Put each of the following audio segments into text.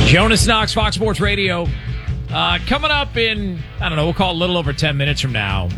Jonas Knox, Fox Sports Radio. Coming up in, I don't know, we'll call it a little over 10 minutes from now.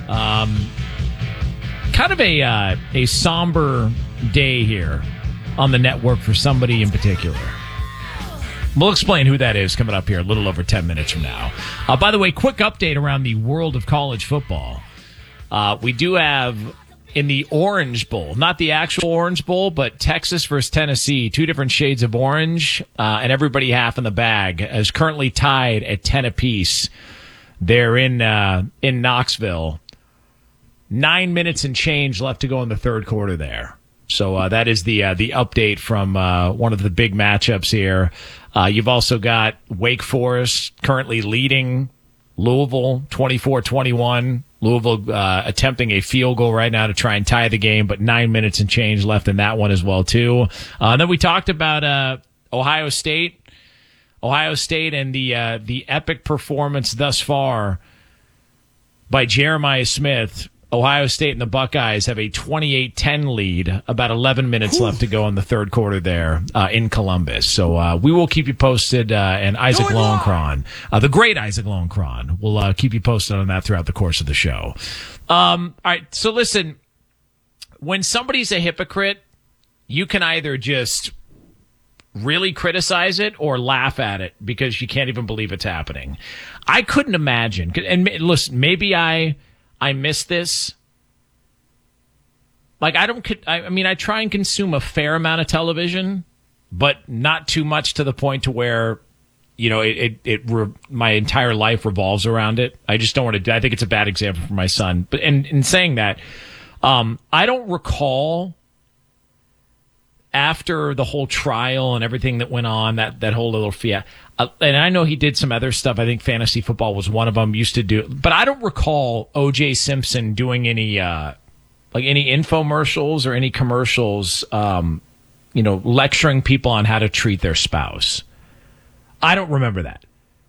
Kind of a somber day here on the network for somebody in particular. We'll explain who that is coming up here a little over 10 minutes from now. By the way, quick update around the world of college football. We do have in the Orange Bowl, not the actual Orange Bowl, but Texas versus Tennessee, two different shades of orange, and everybody half in the bag, is currently tied at 10 apiece. They're in Knoxville. 9 minutes and change left to go in the third quarter there. So that is the update from one of the big matchups here. You've also got Wake Forest currently leading Louisville 24-21. Louisville attempting a field goal right now to try and tie the game, but 9 minutes and change left in that one as well, too. Then we talked about Ohio State. Ohio State and the epic performance thus far by Jeremiah Smith. Ohio State and the Buckeyes have a 28-10 lead, about 11 minutes left to go in the third quarter there in Columbus. So we will keep you posted, and Isaac Lowenkron, the great Isaac Lowenkron, will keep you posted on that throughout the course of the show. All right, so listen, when somebody's a hypocrite, you can either just really criticize it or laugh at it because you can't even believe it's happening. I couldn't imagine, and listen, maybe I miss this. Like, I try and consume a fair amount of television, but not too much to the point to where, my entire life revolves around it. I just don't want to. I think it's a bad example for my son. But in saying that, I don't recall after the whole trial and everything that went on, that whole little fiat. And I know he did some other stuff. I think fantasy football was one of them. Used to do, but I don't recall O.J. Simpson doing any infomercials or any commercials, lecturing people on how to treat their spouse. I don't remember that.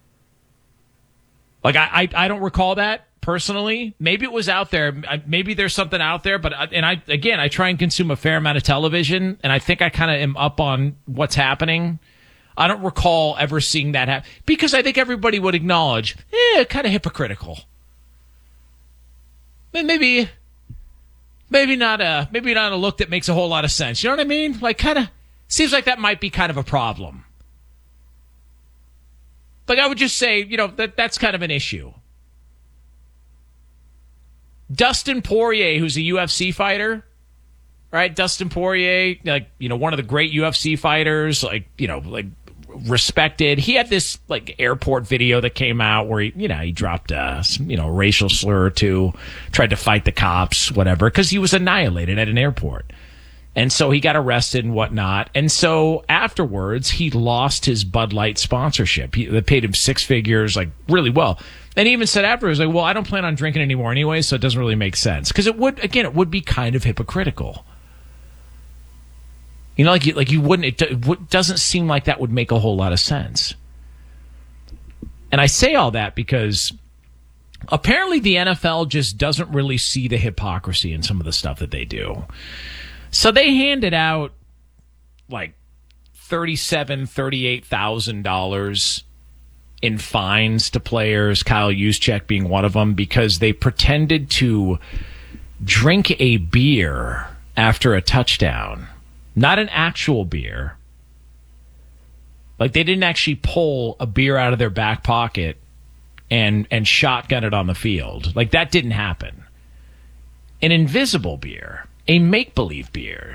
Like I don't recall that personally. Maybe it was out there. Maybe there's something out there. But I try and consume a fair amount of television, and I think I kind of am up on what's happening. I don't recall ever seeing that happen because I think everybody would acknowledge, kind of hypocritical. Maybe not a look that makes a whole lot of sense. You know what I mean? Like, kind of seems like that might be kind of a problem. Like, I would just say, that's kind of an issue. Dustin Poirier, who's a UFC fighter, right? Dustin Poirier, one of the great UFC fighters, respected. He had this airport video that came out where he dropped a racial slur or two, tried to fight the cops, whatever, because he was annihilated at an airport. And so he got arrested and whatnot. And so afterwards, he lost his Bud Light sponsorship. They paid him six figures, really well. And he even said afterwards, well, I don't plan on drinking anymore anyway, so it doesn't really make sense. Because it would be kind of hypocritical. You wouldn't. It doesn't seem like that would make a whole lot of sense. And I say all that because apparently the NFL just doesn't really see the hypocrisy in some of the stuff that they do. So they handed out $38,000 in fines to players, Kyle Juszczyk being one of them, because they pretended to drink a beer after a touchdown. Not an actual beer. They didn't actually pull a beer out of their back pocket and shotgun it on the field. That didn't happen. An invisible beer. A make-believe beer.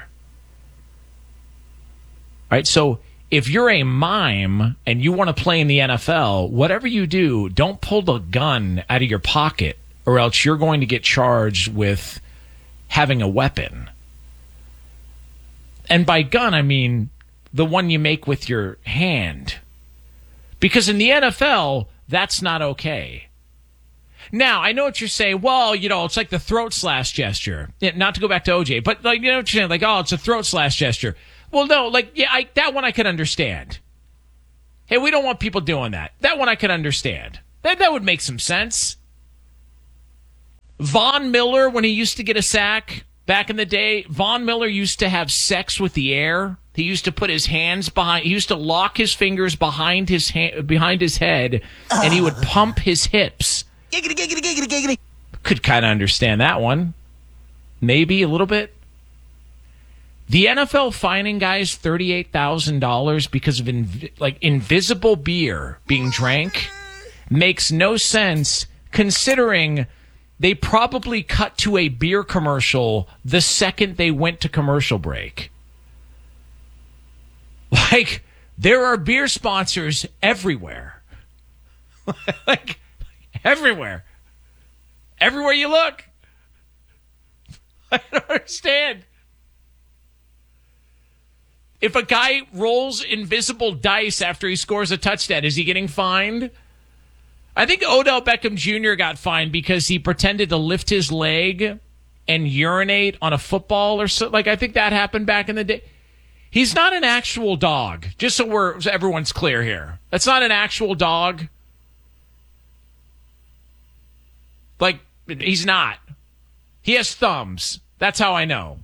Right? So if you're a mime and you want to play in the NFL, whatever you do, don't pull the gun out of your pocket or else you're going to get charged with having a weapon. And by gun, I mean the one you make with your hand. Because in the NFL, that's not okay. Now, I know what you're saying. Well, it's like the throat slash gesture. Not to go back to OJ, but you know what you're saying? It's a throat slash gesture. Well, no, that one I could understand. Hey, we don't want people doing that. That one I could understand. That would make some sense. Von Miller, when he used to get a sack back in the day, Von Miller used to have sex with the air he used to put his hands behind, he used to lock his fingers behind his head, and he would pump his hips. Giggity, giggity, giggity, giggity. Could kind of understand that one. Maybe a little bit. The NFL fining guys $38,000 because of invisible beer being drank makes no sense, considering they probably cut to a beer commercial the second they went to commercial break. Like, there are beer sponsors everywhere. Like, everywhere. Everywhere you look. I don't understand. If a guy rolls invisible dice after he scores a touchdown, is he getting fined? I think Odell Beckham Jr. got fined because he pretended to lift his leg and urinate on a football or so. Like, I think that happened back in the day. He's not an actual dog, just so everyone's clear here. That's not an actual dog. Like, he's not. He has thumbs. That's how I know.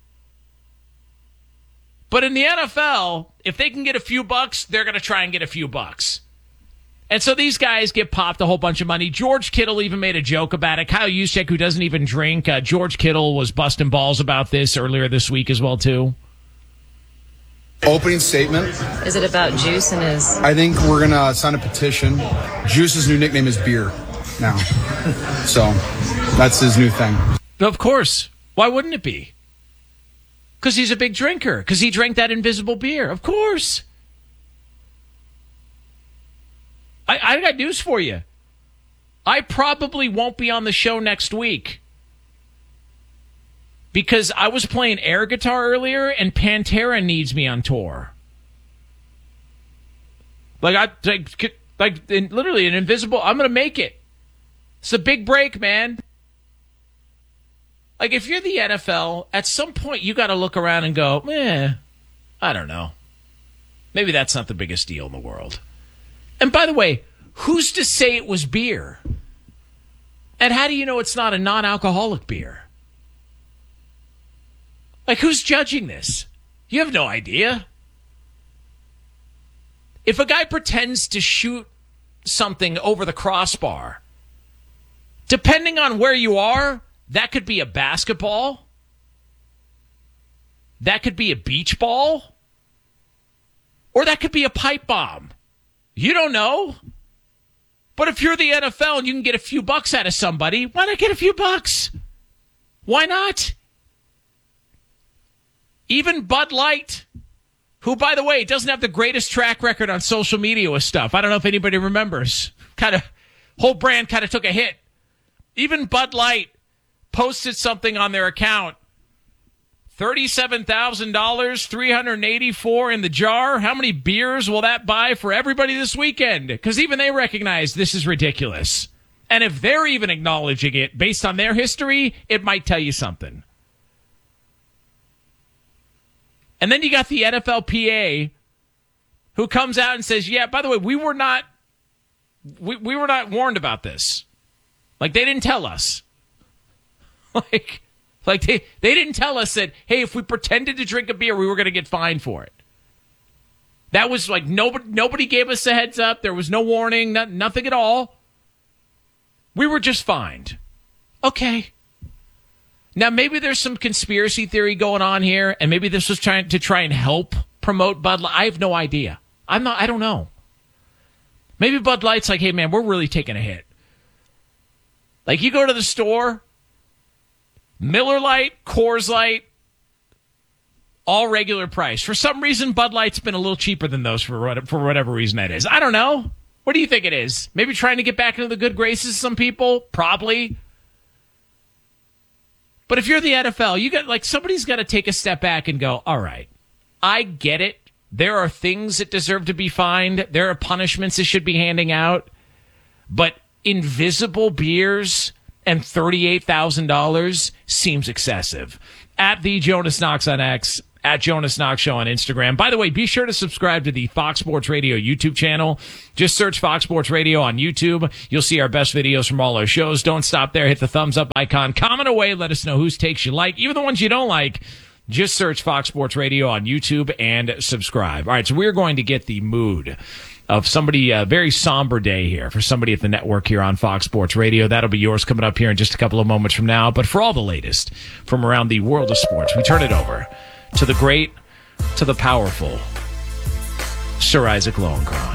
But in the NFL, if they can get a few bucks, they're going to try and get a few bucks. And so these guys get popped a whole bunch of money. George Kittle even made a joke about it. Kyle Juszczyk, who doesn't even drink, George Kittle was busting balls about this earlier this week as well, too. Opening statement. Is it about Juice and his... I think we're going to sign a petition. Juice's new nickname is Beer now. So that's his new thing. Of course. Why wouldn't it be? Because he's a big drinker. Because he drank that invisible beer. Of course. I got news for you. I probably won't be on the show next week. Because I was playing air guitar earlier, and Pantera needs me on tour. Literally an invisible... I'm going to make it. It's a big break, man. Like, if you're the NFL, at some point you got to look around and go, I don't know. Maybe that's not the biggest deal in the world. And by the way, who's to say it was beer? And how do you know it's not a non-alcoholic beer? Like, who's judging this? You have no idea. If a guy pretends to shoot something over the crossbar, depending on where you are, that could be a basketball. That could be a beach ball. Or that could be a pipe bomb. You don't know. But if you're the NFL and you can get a few bucks out of somebody, why not get a few bucks? Why not? Even Bud Light, who, by the way, doesn't have the greatest track record on social media with stuff. I don't know if anybody remembers. Whole brand kind of took a hit. Even Bud Light posted something on their account. $37,000, $384 in the jar. How many beers will that buy for everybody this weekend? Because even they recognize this is ridiculous. And if they're even acknowledging it based on their history, it might tell you something. And then you got the NFLPA, who comes out and says, yeah, by the way, we were not warned about this. Like, they didn't tell us. Like they didn't tell us that, hey, if we pretended to drink a beer, we were going to get fined for it. That was like, nobody gave us a heads up. There was no warning, nothing at all. We were just fined. Okay. Now, maybe there's some conspiracy theory going on here, and maybe this was trying and help promote Bud Light. I have no idea. I don't know. Maybe Bud Light's like, hey, man, we're really taking a hit. Like, you go to the store, Miller Lite, Coors Light, all regular price. For some reason, Bud Light's been a little cheaper than those for whatever reason that is. I don't know. What do you think it is? Maybe trying to get back into the good graces of some people? Probably. But if you're the NFL, somebody's got to take a step back and go, all right, I get it. There are things that deserve to be fined. There are punishments that should be handing out. But invisible beers and $38,000 seems excessive. At the Jonas Knox on X, at Jonas Knox Show on Instagram. By the way, be sure to subscribe to the Fox Sports Radio YouTube channel. Just search Fox Sports Radio on YouTube. You'll see our best videos from all our shows. Don't stop there. Hit the thumbs up icon. Comment away. Let us know whose takes you like. Even the ones you don't like. Just search Fox Sports Radio on YouTube and subscribe. All right, so we're going to get the mood of somebody, a very somber day here for somebody at the network here on Fox Sports Radio. That'll be yours coming up here in just a couple of moments from now. But for all the latest from around the world of sports, we turn it over to the great, to the powerful, Sir Isaac Lowenkron.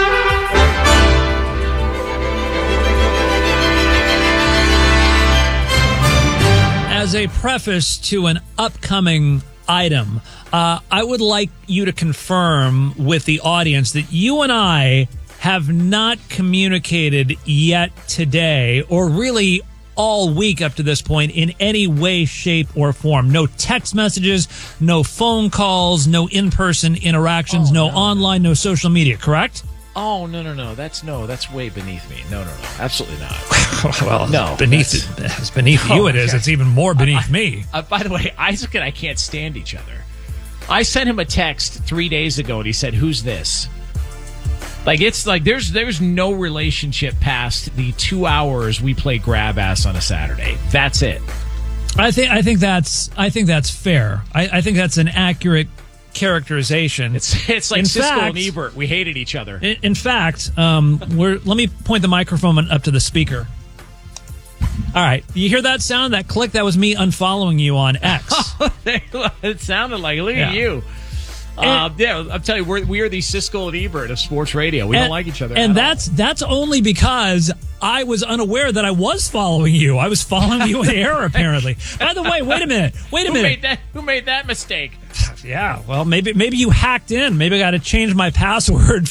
As a preface to an upcoming item, I would like you to confirm with the audience that you and I have not communicated yet today, or really all week up to this point, in any way, shape, or form. No text messages, no phone calls, no in-person interactions, no online, no social media, correct? Oh, no. That's way beneath me. No. Absolutely not. Well, no. Beneath you it is. It's even more beneath me. By the way, Isaac and I can't stand each other. I sent him a text 3 days ago, and he said, "Who's this?" Like, it's like there's no relationship past the 2 hours we play grab ass on a Saturday. That's it. I think that's fair. I think that's an accurate characterization. It's like Siskel and Ebert. We hated each other. In fact, let me point the microphone up to the speaker. All right, you hear that sound? That click? That was me unfollowing you on X. It sounded like, look at you. I'm telling you, we are the Siskel and Ebert of sports radio. We don't like each other. And that's only because I was unaware that I was following you. I was following you in error, apparently. By the way, wait a minute. Who made that mistake? Yeah, well, maybe you hacked in. Maybe I got to change my password.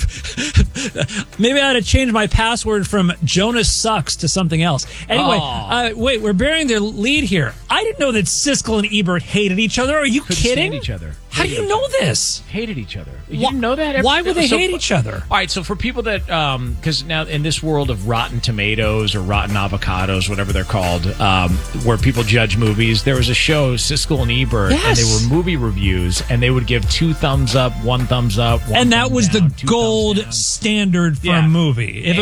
Maybe I got to change my password from Jonas Sucks to something else. Anyway, wait, we're bearing the lead here. I didn't know that Siskel and Ebert hated each other. Are you kidding? Stand each other. How do you know this? Hated each other. You didn't know that? Why would they hate each other? All right, so for people that, because now in this world of Rotten Tomatoes or Rotten Avocados, whatever they're called, where people judge movies, there was a show, Siskel and Ebert, and they were movie reviews, and they would give 2 thumbs up, 1 thumbs up, and that was the gold standard for a movie. If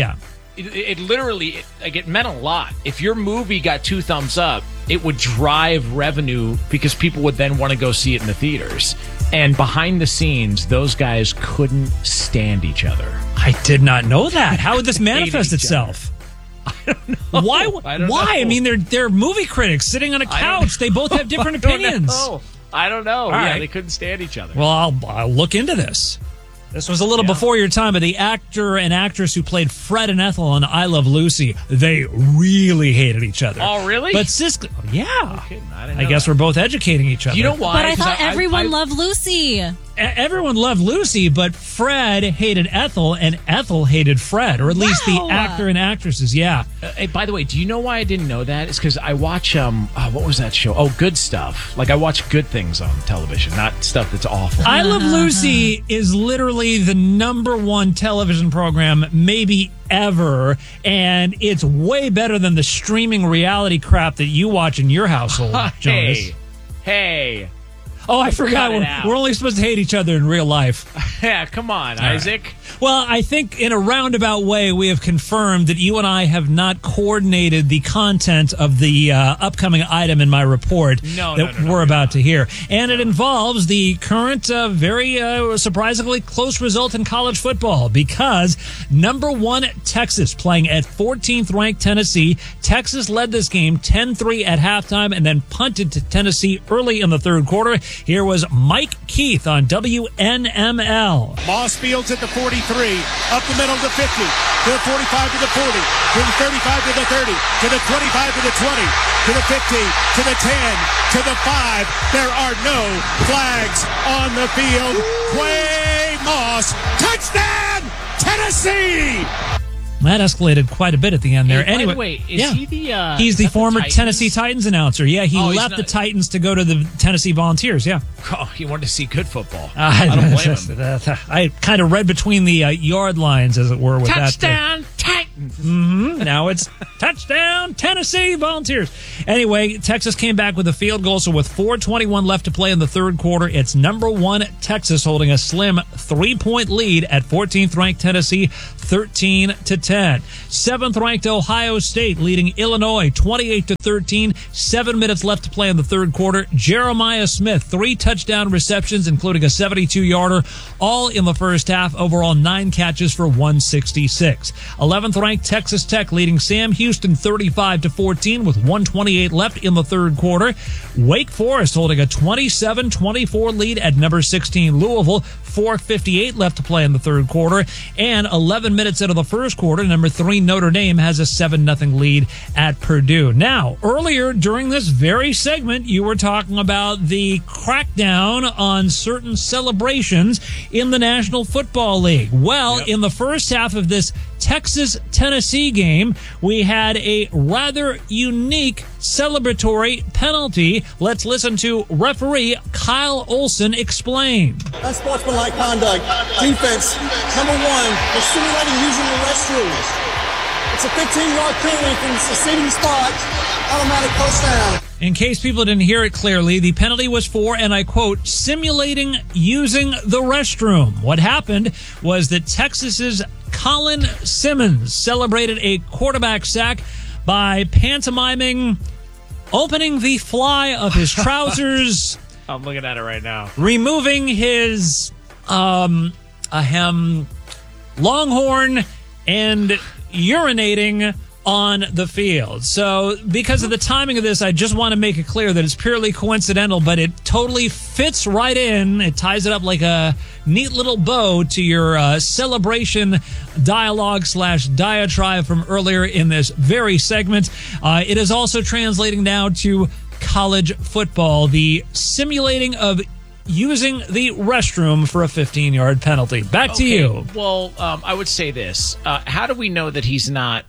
it literally, it meant a lot. If your movie got 2 thumbs up, it would drive revenue because people would then want to go see it in the theaters. And behind the scenes, those guys couldn't stand each other. I did not know that. How would this manifest itself? I don't know. Why? I mean, they're movie critics sitting on a couch. They both have different opinions. I don't know. Right. They couldn't stand each other. Well, I'll look into this. This was a little before your time, but the actor and actress who played Fred and Ethel on I Love Lucy, they really hated each other. Oh, really? But Siskel, I guess we're both educating each other. You know why? But I thought everyone loved Lucy. Everyone loved Lucy, but Fred hated Ethel, and Ethel hated Fred, or at least the actor and actresses, Hey, by the way, do you know why I didn't know that? It's because I watch, what was that show? Oh, Good Stuff. Like, I watch good things on television, not stuff that's awful. I Love Lucy is literally the #1 television program, maybe ever, and it's way better than the streaming reality crap that you watch in your household, Jonas. Hey. Oh, I forgot. We're only supposed to hate each other in real life. Yeah, come on, Isaac. Right. Well, I think in a roundabout way, we have confirmed that you and I have not coordinated the content of the upcoming item in my report we're about to hear. And it involves the current, very surprisingly close result in college football, because #1 Texas playing at 14th ranked Tennessee. Texas led this game 10-3 at halftime and then punted to Tennessee early in the third quarter. Here was Mike Keith on WNML. Moss Fields at the 43, up the middle to 50, to the 45 to the 40, to the 35 to the 30, to the 25 to the 20, to the 15, to the 10, to the 5. There are no flags on the field. Quay Moss, touchdown, Tennessee! That escalated quite a bit at the end there. By the way, is he the... he's the former Tennessee Titans announcer. Yeah, he left the Titans to go to the Tennessee Volunteers, Oh, he wanted to see good football. I don't blame him. I kind of read between the yard lines, as it were, with Touchdown, Titans! Now it's touchdown, Tennessee Volunteers. Anyway, Texas came back with a field goal, so with 4:21 left to play in the third quarter, it's number 1 Texas holding a slim 3-point lead at 14th-ranked Tennessee, 13-10. 7th-ranked Ohio State leading Illinois 28-13. 7 minutes left to play in the third quarter. Jeremiah Smith, 3 touchdown receptions, including a 72-yarder, all in the first half. Overall, 9 catches for 166. 11th-ranked Texas Tech leading Sam Houston 35-14 with 1:28 left in the third quarter. Wake Forest holding a 27-24 lead at number 16 Louisville. 4:58 left to play in the third quarter. And 11 minutes into the first quarter, number 3 Notre Dame has a 7-0 lead at Purdue. Now, earlier during this very segment, you were talking about the crackdown on certain celebrations in the National Football League. Well, in the first half of this Texas-Tennessee game, we had a rather unique celebratory penalty. Let's listen to referee Kyle Olson explain. Unsportsmanlike conduct. Defense, number 1, for simulating using the restroom. It's a 15-yard penalty from the succeeding spot. Automatic first down. In case people didn't hear it clearly, the penalty was for, and I quote, simulating using the restroom. What happened was that Texas's Colin Simmons celebrated a quarterback sack by pantomiming opening the fly of his trousers. I'm looking at it right now. Removing his longhorn and urinating on the field. So because of the timing of this, I just want to make it clear that it's purely coincidental, but it totally fits right in. It ties it up like a neat little bow to your celebration dialogue/diatribe from earlier in this very segment. It is also translating now to college football, the simulating of using the restroom for a 15-yard penalty. Back to you. Well, I would say this. How do we know that he's not,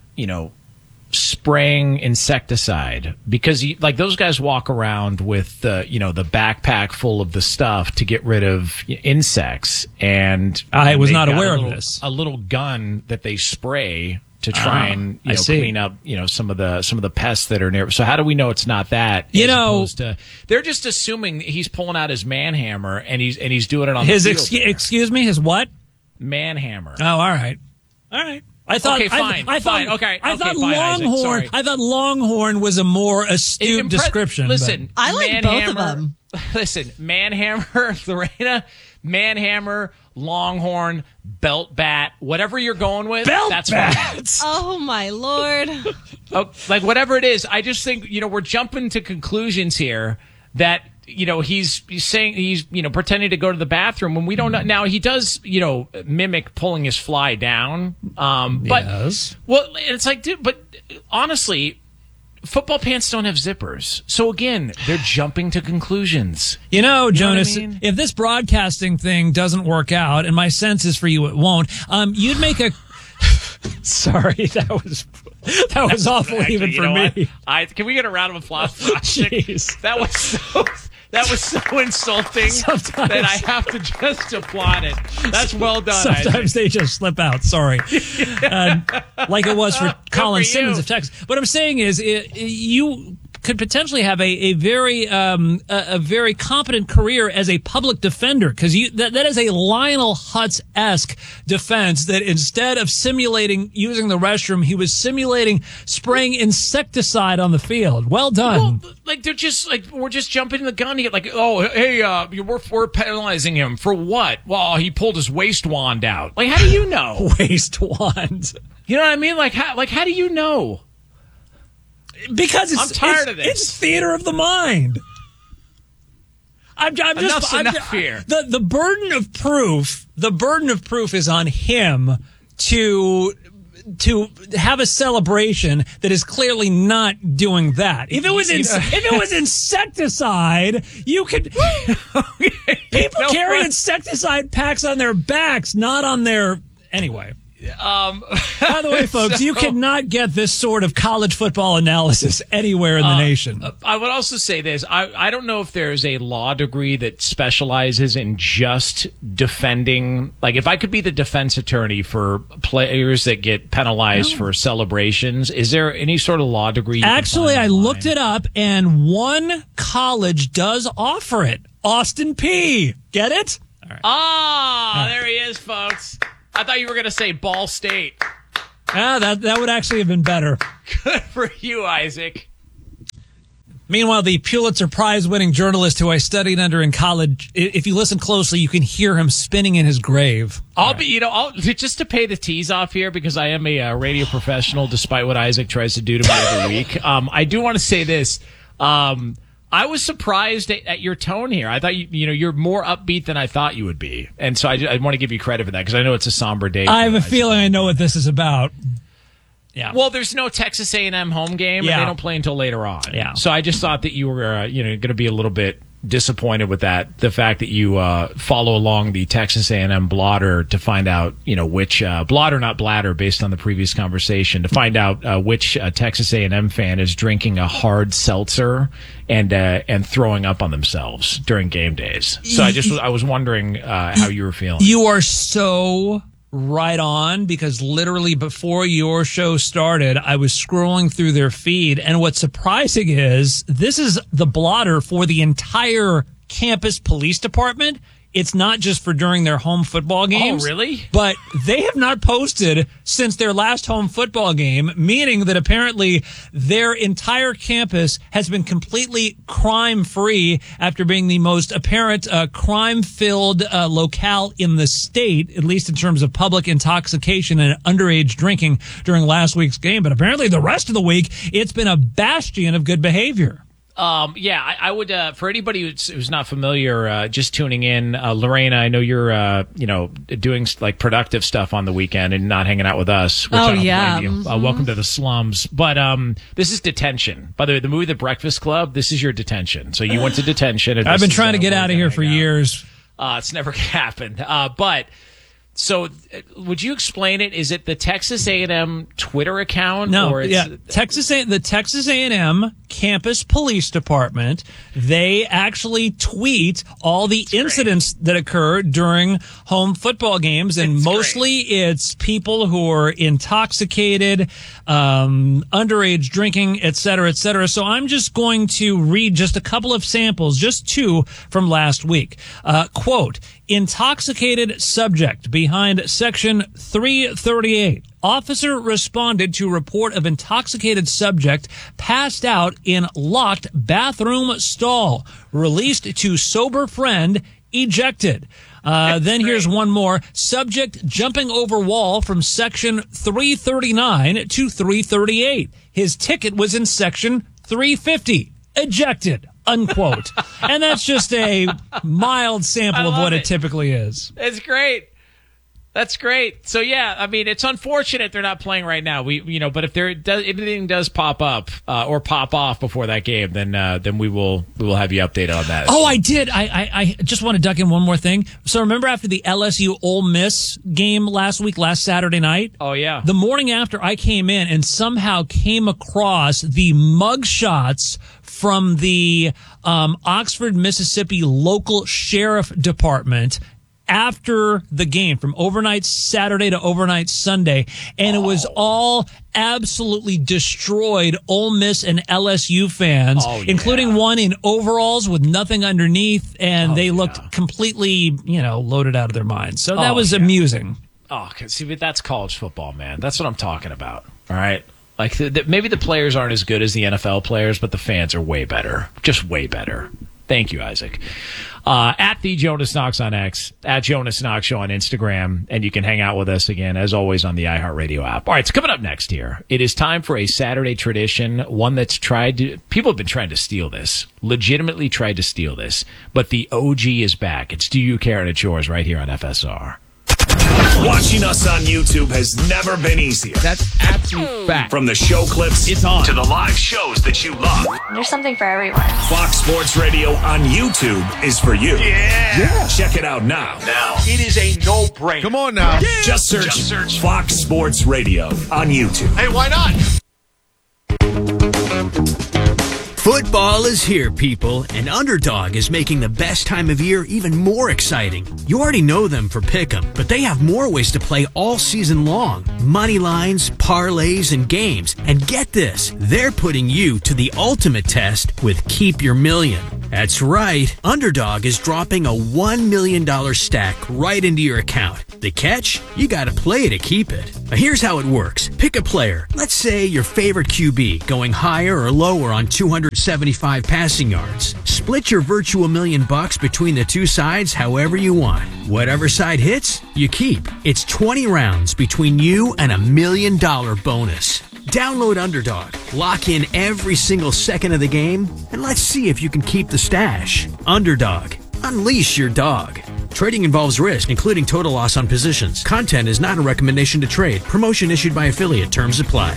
spraying insecticide? Because like those guys walk around with the backpack full of the stuff to get rid of insects, and I was not aware of this. A little gun that they spray to try and clean up some of the pests that are near. So how do we know it's not that? They're just assuming he's pulling out his man hammer and he's doing it on his the field. Excuse me, his what? Man hammer. Oh, all right. I thought, okay, fine. I thought Longhorn. Isaac, I thought Longhorn was a more astute description. Listen, I like both of them. Listen, man hammer, Lorena, man hammer, Longhorn, belt bat, whatever you're going with. That's fine. Oh my Lord! Like whatever it is, I just think we're jumping to conclusions here that. He's saying he's pretending to go to the bathroom when we don't know. Now he does mimic pulling his fly down. But yes. Well, it's like, dude. But honestly, football pants don't have zippers. So again, they're jumping to conclusions. Jonas, if this broadcasting thing doesn't work out, and my sense is for you it won't, you'd make a. Sorry, that was awful even for me. Can we get a round of applause for Jeez. That was so insulting that I have to just applaud it. That's well done. Sometimes they just slip out. Sorry. Like it was for Colin Simmons of Texas. What I'm saying is you could potentially have a very competent career as a public defender, because that is a Lionel Hutz-esque defense, that instead of simulating using the restroom, he was simulating spraying insecticide on the field. Well done. Well, like they're just like, we're just jumping the gun here. Like, oh, hey, we're penalizing him for what? Well, he pulled his waist wand out. Like, how do you know? Waist wand. You know what I mean? Like how do you know? Because I'm tired of this. It's theater of the mind. Enough's enough here. The burden of proof is on him to have a celebration that is clearly not doing that. If it was insecticide, you could. People carry insecticide packs on their backs, not on their. Anyway. By the way, folks, you cannot get this sort of college football analysis anywhere in the nation. I would also say this. I don't know if there's a law degree that specializes in just defending. Like, if I could be the defense attorney for players that get penalized for celebrations, is there any sort of law degree? Actually, I looked it up, and one college does offer it. Austin Peay. Get it? All right. There he is, folks. I thought you were going to say Ball State. That would actually have been better. Good for you, Isaac. Meanwhile, the Pulitzer Prize-winning journalist who I studied under in college, if you listen closely, you can hear him spinning in his grave. I'll just to pay the tease off here, because I am a radio professional, despite what Isaac tries to do to me every week. I do want to say this. I was surprised at your tone here. I thought you're more upbeat than I thought you would be, and so I want to give you credit for that, because I know it's a somber day. I have a feeling I know what this is about. Yeah. Well, there's no Texas A&M home game, and they don't play until later on. Yeah. So I just thought that you were going to be a little bit disappointed with that, the fact that you follow along the Texas A&M blotter to find out, which blotter, not bladder, based on the previous conversation, to find out which Texas A&M fan is drinking a hard seltzer and throwing up on themselves during game days. So I was wondering how you were feeling. You are so right on, because literally before your show started, I was scrolling through their feed, and what's surprising is this is the blotter for the entire campus police department. It's not just for during their home football games. Oh, really? But they have not posted since their last home football game, meaning that apparently their entire campus has been completely crime-free after being the most apparent crime-filled locale in the state, at least in terms of public intoxication and underage drinking during last week's game. But apparently the rest of the week, it's been a bastion of good behavior. I would, for anybody who's not familiar, just tuning in, Lorena, I know you're, doing like productive stuff on the weekend and not hanging out with us. Which I don't blame you. Welcome to the slums. But, this is detention. By the way, the movie The Breakfast Club, this is your detention. So you went to detention. And I've been trying to get out of here for years. It's never happened. So, would you explain it? Is it the Texas A&M Twitter account? No, or it's the Texas A&M Campus Police Department. They actually tweet all the incidents that occur during home football games, and mostly it's people who are intoxicated, underage drinking, et cetera, et cetera. So I'm just going to read just a couple of samples, just two from last week. Quote, intoxicated subject behind section 338. Officer responded to report of intoxicated subject passed out in locked bathroom stall. Released to sober friend, ejected. Then here's one more. Subject jumping over wall from section 339 to 338. His ticket was in section 350. Ejected. Unquote. And that's just a mild sample of what it typically is. It's great. That's great. So yeah, I mean, it's unfortunate they're not playing right now. But if anything does pop up or pop off before that game, then we will have you updated on that. Oh, I did. I just want to duck in one more thing. So remember after the LSU Ole Miss game last Saturday night? Oh yeah. The morning after, I came in and somehow came across the mugshots from the Oxford, Mississippi local sheriff department after the game, from overnight Saturday to overnight Sunday, and it was all absolutely destroyed Ole Miss and LSU fans, including one in overalls with nothing underneath, and they looked completely, loaded out of their minds. So that was amusing. Oh, see, but that's college football, man. That's what I'm talking about. All right. Like, maybe the players aren't as good as the NFL players, but the fans are way better. Just way better. Thank you, Isaac. At the Jonas Knox on X, at Jonas Knox Show on Instagram, and you can hang out with us again, as always, on the iHeartRadio app. All right, so coming up next here, it is time for a Saturday tradition, one that's people have been trying to steal this, legitimately tried to steal this, but the OG is back. It's Do You Care and It's Yours right here on FSR. Watching us on YouTube has never been easier. That's absolute fact. From the show clips It's on. to the live shows that you love. There's something for everyone. Fox Sports Radio on YouTube is for you. Yeah. Check it out now. It is a no-brainer. Come on now. Just search Fox Sports Radio on YouTube. Hey, why not? Football is here, people, and Underdog is making the best time of year even more exciting. You already know them for Pick'em, but they have more ways to play all season long. Money lines, parlays, and games. And get this, they're putting you to the ultimate test with Keep Your Million. That's right, Underdog is dropping a $1 million stack right into your account. The catch? You gotta play to keep it. Now here's how it works. Pick a player. Let's say your favorite QB, going higher or lower on 275 passing yards. Split your virtual $1 million between the two sides however you want. Whatever side hits, you keep. It's 20 rounds between you and $1 million bonus. Download Underdog, lock in every single second of the game, and let's see if you can keep the stash. Underdog, unleash your dog. Trading involves risk, including total loss on positions. Content is not a recommendation to trade. Promotion issued by affiliate. Terms apply.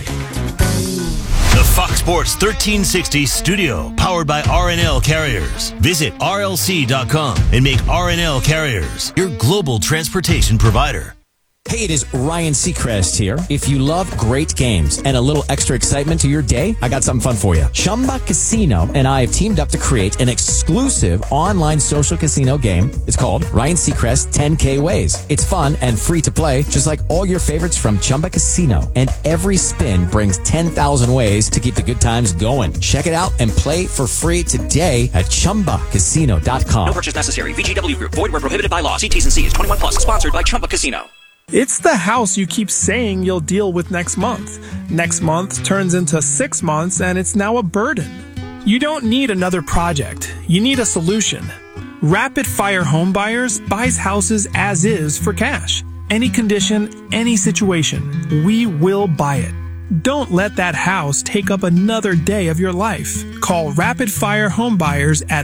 The Fox Sports 1360 studio, powered by RNL Carriers. Visit RLC.com and make RNL Carriers your global transportation provider. Hey, it is Ryan Seacrest here. If you love great games and a little extra excitement to your day, I got something fun for you. Chumba Casino and I have teamed up to create an exclusive online social casino game. It's called Ryan Seacrest 10K Ways. It's fun and free to play, just like all your favorites from Chumba Casino. And every spin brings 10,000 ways to keep the good times going. Check it out and play for free today at ChumbaCasino.com. No purchase necessary. VGW Group. Void where prohibited by law. See T's and C's. 21 plus. Sponsored by Chumba Casino. It's the house you keep saying you'll deal with next month. Next month turns into 6 months and it's now a burden. You don't need another project. You need a solution. Rapid Fire Home Buyers buys houses as is for cash. Any condition, any situation. We will buy it. Don't let that house take up another day of your life. Call Rapid Fire Home Buyers at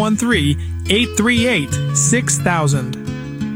513-838-6000.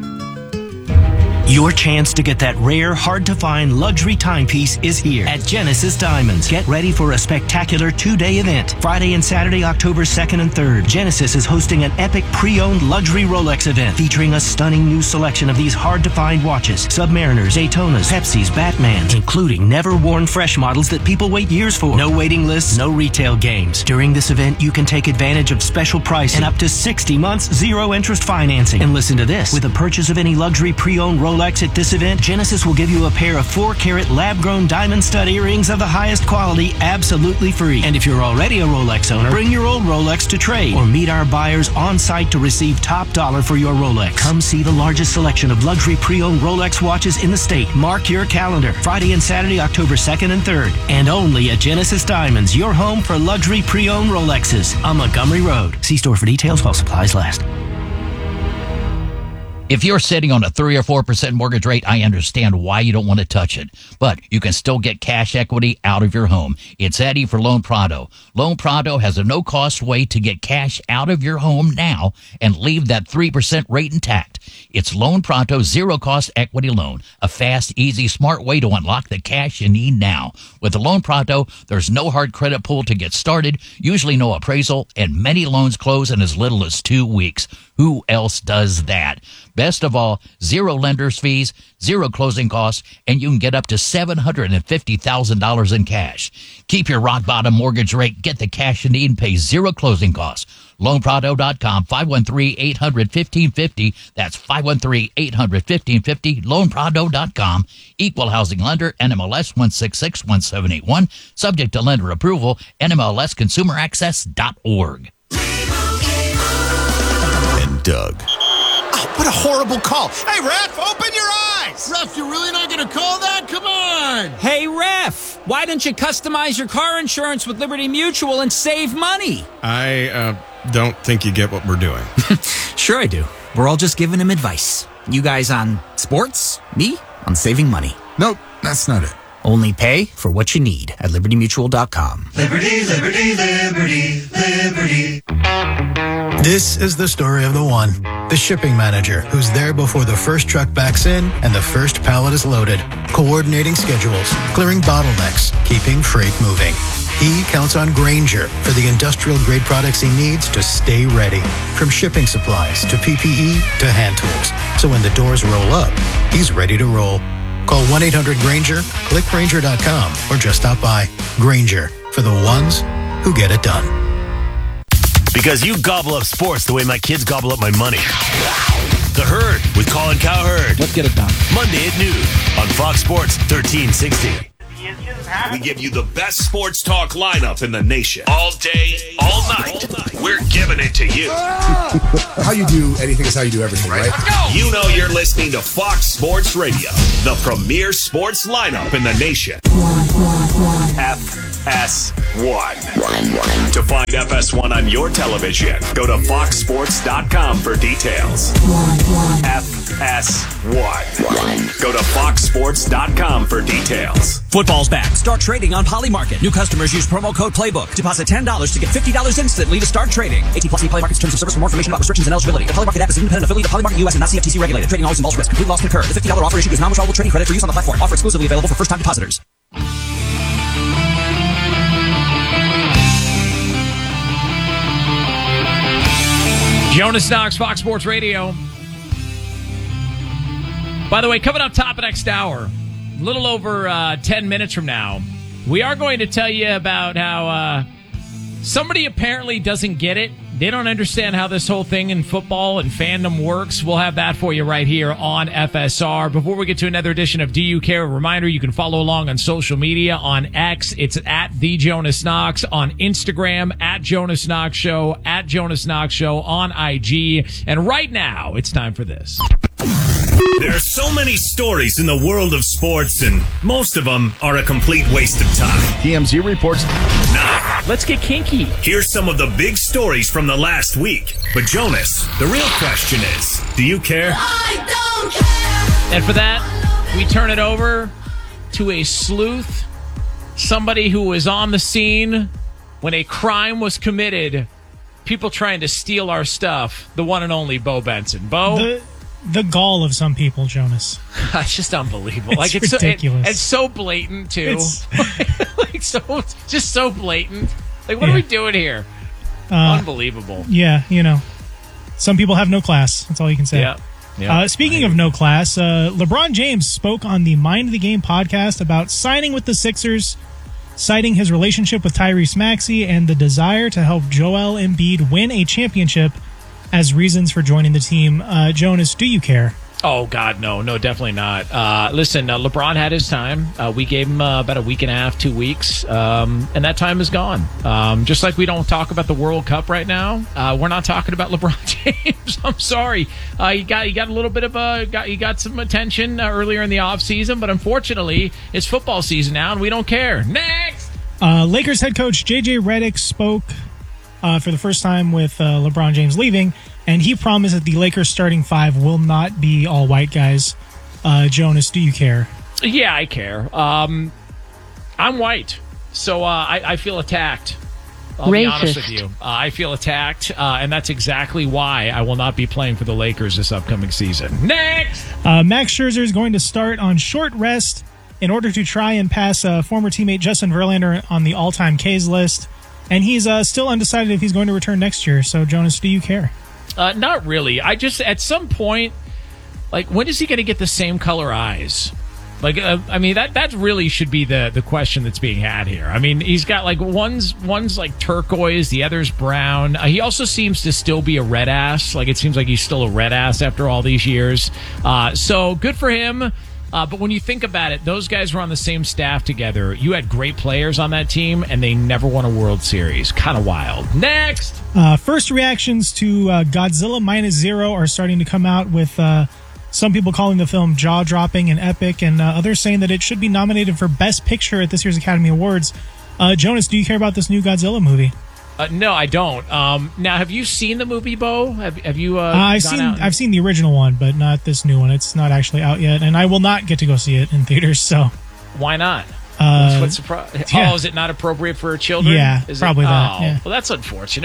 Your chance to get that rare, hard-to-find luxury timepiece is here at Genesis Diamonds. Get ready for a spectacular two-day event. Friday and Saturday, October 2nd and 3rd. Genesis is hosting an epic pre-owned luxury Rolex event featuring a stunning new selection of these hard-to-find watches. Submariners, Daytonas, Pepsis, Batmans, including never-worn fresh models that people wait years for. No waiting lists, no retail games. During this event, you can take advantage of special pricing and up to 60 months zero-interest financing. And listen to this. With a purchase of any luxury pre-owned Rolex at this event, Genesis will give you a pair of 4-carat lab-grown diamond stud earrings of the highest quality absolutely free. And if you're already a Rolex owner, bring your old Rolex to trade or meet our buyers on site to receive top dollar for your Rolex. Come see the largest selection of luxury pre-owned Rolex watches in the state. Mark your calendar. Friday and Saturday, October 2nd and 3rd. And only at Genesis Diamonds, your home for luxury pre-owned Rolexes on Montgomery Road. See store for details while supplies last. If you're sitting on a 3 or 4% mortgage rate, I understand why you don't want to touch it. But you can still get cash equity out of your home. It's Eddie for Loan Prado. Loan Prado has a no-cost way to get cash out of your home now and leave that 3% rate intact. It's Loan Prado's zero-cost equity loan, a fast, easy, smart way to unlock the cash you need now. With the Loan Prado, there's no hard credit pull to get started, usually no appraisal, and many loans close in as little as 2 weeks. Who else does that? Best of all, zero lender's fees, zero closing costs, and you can get up to $750,000 in cash. Keep your rock-bottom mortgage rate, get the cash you need, and pay zero closing costs. LoanPrado.com, 513-800-1550. That's 513-800-1550. LoanPrado.com. Equal housing lender, NMLS 1661781. Subject to lender approval, NMLSconsumeraccess.org. And Doug. Oh, what a horrible call. Hey, ref, open your eyes. Ref, you're really not going to call that? Come on. Hey, ref, why don't you customize your car insurance with Liberty Mutual and save money? I don't think you get what we're doing. Sure I do. We're all just giving him advice. You guys on sports, me on saving money. Nope, that's not it. Only pay for what you need at LibertyMutual.com. Liberty, liberty, liberty, liberty. This is the story of the one, the shipping manager, who's there before the first truck backs in and the first pallet is loaded, coordinating schedules, clearing bottlenecks, keeping freight moving. He counts on Grainger for the industrial-grade products he needs to stay ready, from shipping supplies to PPE to hand tools. So when the doors roll up, he's ready to roll. Call 1-800-GRAINGER, click Grainger.com, or just stop by. Grainger, for the ones who get it done. Because you gobble up sports the way my kids gobble up my money. The Herd with Colin Cowherd. Let's get it done. Monday at noon on Fox Sports 1360. We give you the best sports talk lineup in the nation. All day, all night. We're giving it to you. How you do anything is how you do everything, right? You know you're listening to Fox Sports Radio, the premier sports lineup in the nation. FS1. To find FS1 on your television, go to foxsports.com for details. FS1. Go to foxsports.com for details. Football's back. Start trading on Polymarket. New customers use promo code Playbook. Deposit $10 to get $50 instantly to start trading. 18+ Polymarket's terms of service. For more information about restrictions and eligibility. The Polymarket app is an independent affiliate of Polymarket US and not CFTC regulated. Trading always involves risk. Complete loss can occur. The $50 offer issued is non-withdrawable trading credit for use on the platform. Offer exclusively available for first-time depositors. Jonas Knox, Fox Sports Radio. By the way, coming up top of next hour, a little over 10 minutes from now, we are going to tell you about how somebody apparently doesn't get it. They don't understand how this whole thing in football and fandom works. We'll have that for you right here on FSR. Before we get to another edition of Do You Care? A reminder, you can follow along on social media. On X, it's at The Jonas Knox. On Instagram, at Jonas Knox Show. At Jonas Knox Show on IG. And right now, it's time for this. There are so many stories in the world of sports, and most of them are a complete waste of time. TMZ reports. Now, let's get kinky. Here's some of the big stories from the last week. But Jonas, the real question is, do you care? I don't care. And for that, we turn it over to a sleuth, somebody who was on the scene when a crime was committed, people trying to steal our stuff, the one and only Bo Benson. Bo? The gall of some people, Jonas. It's just unbelievable. It's ridiculous. It's so blatant, too. Just so blatant. Like, what are we doing here? Unbelievable. Yeah, some people have no class. That's all you can say. Yeah. Speaking of no class, LeBron James spoke on the Mind the Game podcast about signing with the Sixers, citing his relationship with Tyrese Maxey and the desire to help Joel Embiid win a championship as reasons for joining the team. Jonas, do you care? Oh, God, no, definitely not. Listen, LeBron had his time. We gave him about a week and a half, 2 weeks, and that time is gone. Just like we don't talk about the World Cup right now, we're not talking about LeBron James. I'm sorry. He got a little bit of he got some attention earlier in the offseason, but unfortunately, it's football season now, and we don't care. Next! Lakers head coach J.J. Redick spoke for the first time with LeBron James leaving, and he promised that the Lakers starting five will not be all white guys. Jonas, do you care? Yeah, I care. I'm white, so I feel attacked. I'll be honest with you. I feel attacked, and that's exactly why I will not be playing for the Lakers this upcoming season. Next! Max Scherzer is going to start on short rest in order to try and pass former teammate Justin Verlander on the all-time Ks list. And he's still undecided if he's going to return next year. So, Jonas, do you care? Not really. I just, at some point, like, when is he going to get the same color eyes? Like, I mean, that really should be the question that's being had here. I mean, he's got, like, one's like turquoise, the other's brown. He also seems to still be a red ass. Like, it seems like he's still a red ass after all these years. So, good for him. But when you think about it, those guys were on the same staff together. You had great players on that team, and they never won a World Series. Kind of wild. Next! First reactions to Godzilla Minus Zero are starting to come out, with some people calling the film jaw-dropping and epic, and others saying that it should be nominated for Best Picture at this year's Academy Awards. Jonas, do you care about this new Godzilla movie? No, I don't. Now, have you seen the movie, Bo? Have you? I've seen the original one, but not this new one. It's not actually out yet, and I will not get to go see it in theaters. So, why not? What's the yeah. Oh, is it not appropriate for children? Yeah, probably that. Oh, yeah. Well, that's unfortunate.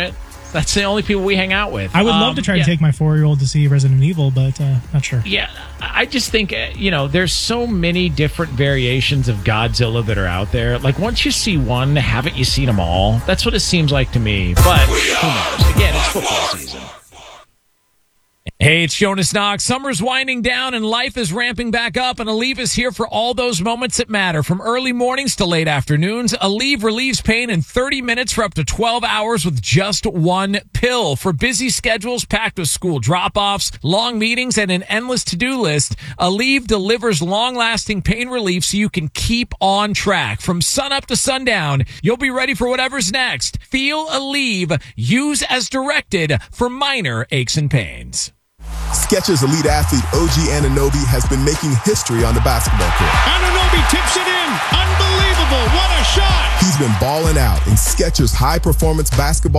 That's the only people we hang out with. I would love to try to take my 4-year-old to see Resident Evil, but not sure. Yeah, I just think, there's so many different variations of Godzilla that are out there. Like, once you see one, haven't you seen them all? That's what it seems like to me. But who knows? Again, it's football season. Hey, it's Jonas Knox. Summer's winding down and life is ramping back up, and Aleve is here for all those moments that matter. From early mornings to late afternoons, Aleve relieves pain in 30 minutes for up to 12 hours with just one pill. For busy schedules packed with school drop-offs, long meetings, and an endless to-do list, Aleve delivers long-lasting pain relief so you can keep on track. From sunup to sundown, you'll be ready for whatever's next. Feel Aleve. Use as directed for minor aches and pains. Skechers elite athlete OG Anunoby has been making history on the basketball court. Anunoby tips it in. Unbelievable. What a shot. He's been balling out in Skechers high-performance basketball